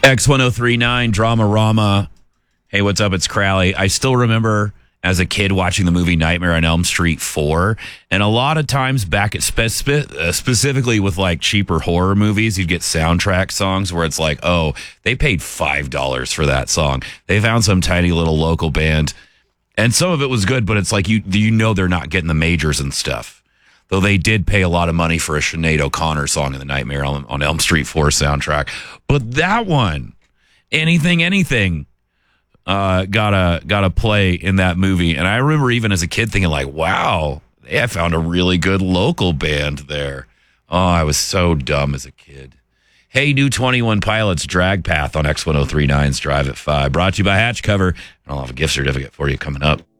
X1039 Drama Rama. Hey, what's up? It's Crowley. I still remember as a kid watching the movie Nightmare on Elm Street 4. And a lot of times back at specifically with like cheaper horror movies, you'd get soundtrack songs where it's like, oh, they paid $5 for that song. They found some tiny little local band. And some of it was good, but it's like, you know, they're not getting the majors and stuff. Though they did pay a lot of money for a Sinead O'Connor song in the Nightmare on Elm Street 4 soundtrack. But that one, anything, got a play in that movie. And I remember even as a kid thinking like, wow, they have found a really good local band there. Oh, I was so dumb as a kid. Hey, new 21 Pilots Drag Path on X1039's Drive at 5. Brought to you by Hatch Cover. And I'll have a gift certificate for you coming up.